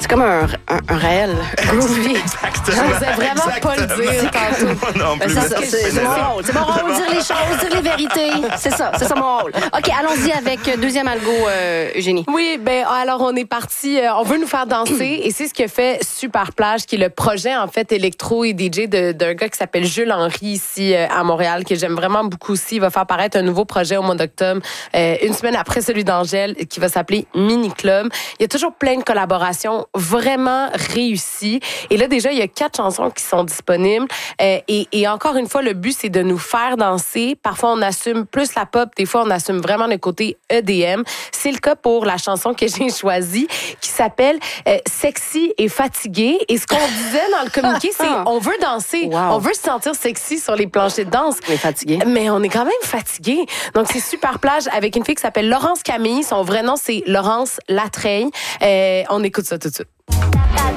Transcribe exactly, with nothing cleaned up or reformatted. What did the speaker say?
C'est comme un, un, un réel groovy. Exactement. Je n'osais vraiment exactement. pas le dire tantôt. Moi non plus. Ben, c'est, ça, c'est, c'est mon ça. rôle. C'est mon rôle, dire les choses, dire les vérités. C'est ça, c'est ça mon rôle. OK, allons-y avec deuxième algo, euh, Eugénie. Oui, ben alors on est parti, euh, on veut nous faire danser et c'est ce que fait Super Plage, qui est le projet en fait électro et D J de, d'un gars qui s'appelle Jules Henry ici euh, à Montréal, que j'aime vraiment beaucoup aussi. Il va faire paraître un nouveau projet au mois d'octobre, euh, une semaine après celui d'Angèle, qui va s'appeler Mini Club. Il y a toujours plein de collaborations vraiment réussies. Et là déjà, il y a quatre chansons qui sont disponibles. Euh, et, et encore une fois, le but c'est de nous faire danser. Parfois on assume plus la pop, des fois on assume vraiment le côté E D M. C'est le cas pour la chanson que j'ai choisie, qui s'appelle euh, Sexy et fatigué. Et ce qu'on disait dans le communiqué, c'est on veut danser, Wow. on veut se sentir sexy sur les planchers de danse. On est fatigué. Mais on est quand même fatigué. Donc c'est Super Plage avec une fille qui s'appelle Laurence Camille. Son vrai nom c'est Laurence Latreille. Euh, on écoute ça tout de suite.